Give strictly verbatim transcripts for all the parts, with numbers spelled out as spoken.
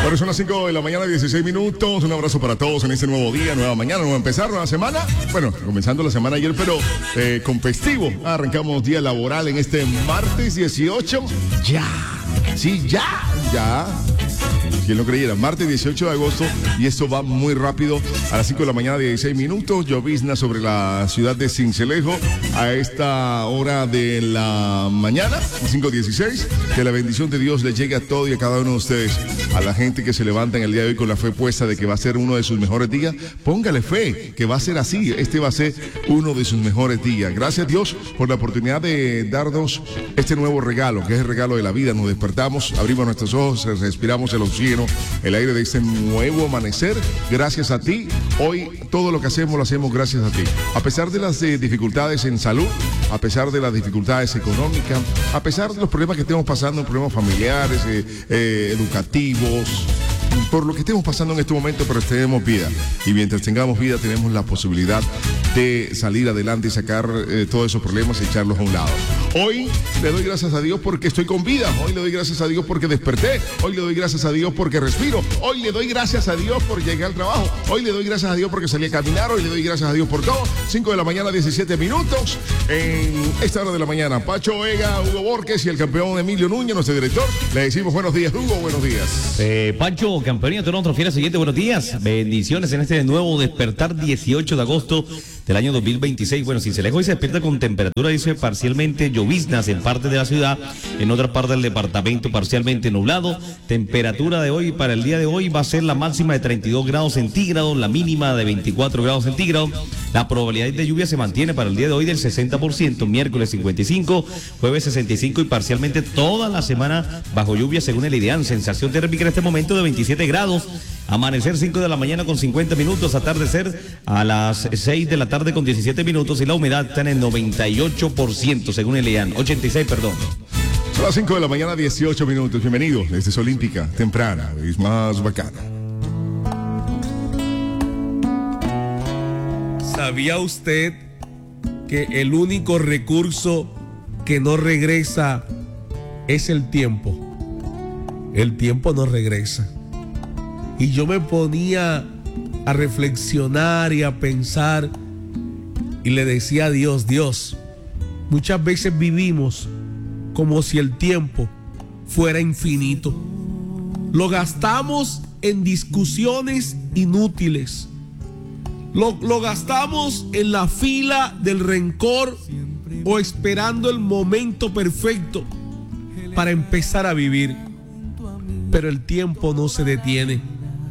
Bueno, son las cinco de la mañana, dieciséis minutos. Un abrazo para todos en este nuevo día, nueva mañana, nueva empezar, nueva semana. Bueno, comenzando la semana ayer, pero eh, con festivo. Arrancamos día laboral en este martes dieciocho. Ya, sí, ya, ya. Quien lo creyera, martes dieciocho de agosto, y esto va muy rápido. A las cinco de la mañana, dieciséis minutos, llovizna sobre la ciudad de Sincelejo a esta hora de la mañana, cinco dieciséis. Que la bendición de Dios le llegue a todo y a cada uno de ustedes. A la gente que se levanta en el día de hoy con la fe puesta de que va a ser uno de sus mejores días, póngale fe, que va a ser así. Este va a ser uno de sus mejores días. Gracias a Dios por la oportunidad de darnos este nuevo regalo, que es el regalo de la vida. Nos despertamos, abrimos nuestros ojos, respiramos el oxígeno, el aire de este nuevo amanecer. Gracias a ti. Hoy todo lo que hacemos lo hacemos gracias a ti. A pesar de las eh, dificultades en salud, a pesar de las dificultades económicas, a pesar de los problemas que estemos pasando, problemas familiares, eh, eh, educativos, por lo que estemos pasando en este momento, pero tenemos vida. Y mientras tengamos vida, tenemos la posibilidad de salir adelante y sacar eh, todos esos problemas y echarlos a un lado. Hoy le doy gracias a Dios porque estoy con vida. Hoy le doy gracias a Dios porque desperté. Hoy le doy gracias a Dios porque respiro. Hoy le doy gracias a Dios por llegar al trabajo. Hoy le doy gracias a Dios porque salí a caminar. Hoy le doy gracias a Dios por todo. cinco de la mañana, diecisiete minutos. En esta hora de la mañana, Pacho Vega, Hugo Borges y el campeón Emilio Núñez, nuestro director. Le decimos buenos días, Hugo. Buenos días. Eh, Pancho, campeón, tú no fiel siguiente. Buenos días. Bendiciones en este nuevo despertar dieciocho de agosto del año dos mil veintiséis. Bueno, Sincelejo hoy se despierta con temperatura, dice, parcialmente lloviznas en parte de la ciudad, en otra parte del departamento parcialmente nublado. Temperatura de hoy, para el día de hoy, va a ser la máxima de treinta y dos grados centígrados, la mínima de veinticuatro grados centígrados. La probabilidad de lluvia se mantiene para el día de hoy del sesenta por ciento, miércoles cincuenta y cinco, jueves sesenta y cinco y parcialmente toda la semana bajo lluvia según el IDEAN. Sensación térmica en este momento de veintisiete grados. Amanecer cinco de la mañana con cincuenta minutos, atardecer a las seis de la tarde con diecisiete minutos y la humedad está en el noventa y ocho por ciento según el IDEAN, ochenta y seis, perdón. Son las cinco de la mañana, dieciocho minutos. Bienvenidos, esta es Olímpica, temprana, es más bacana. ¿Sabía usted que el único recurso que no regresa es el tiempo? El tiempo no regresa. Y yo me ponía a reflexionar y a pensar y le decía a Dios, Dios, muchas veces vivimos como si el tiempo fuera infinito. Lo gastamos en discusiones inútiles. Lo, lo gastamos en la fila del rencor o esperando el momento perfecto para empezar a vivir. Pero el tiempo no se detiene.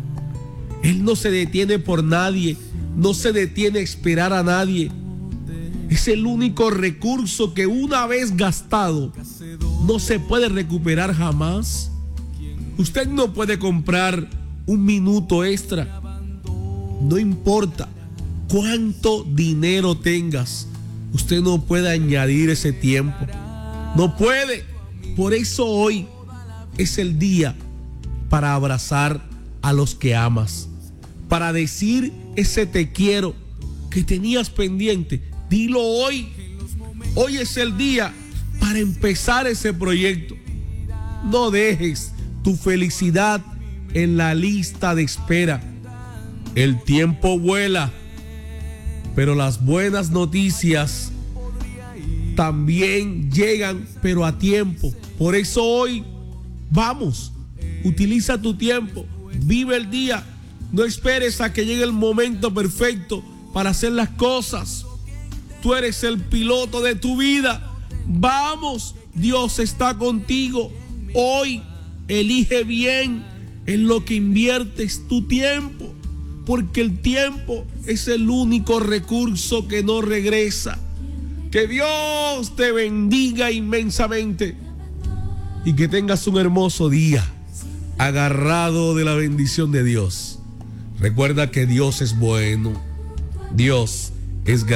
Él no se detiene por nadie, no se detiene a esperar a nadie. Es el único recurso que una vez gastado no se puede recuperar jamás. Usted no puede comprar un minuto extra. No importa cuánto dinero tengas, usted no puede añadir ese tiempo. No puede. Por eso hoy es el día para abrazar a los que amas, para decir ese te quiero que tenías pendiente. Dilo hoy. Hoy es el día para empezar ese proyecto. No dejes tu felicidad en la lista de espera. El tiempo vuela, pero las buenas noticias también llegan, pero a tiempo. Por eso hoy, vamos, utiliza tu tiempo, vive el día. No esperes a que llegue el momento perfecto para hacer las cosas. Tú eres el piloto de tu vida. Vamos, Dios está contigo. Hoy elige bien en lo que inviertes tu tiempo, porque el tiempo es el único recurso que no regresa. Que Dios te bendiga inmensamente y que tengas un hermoso día agarrado de la bendición de Dios. Recuerda que Dios es bueno, Dios es grande.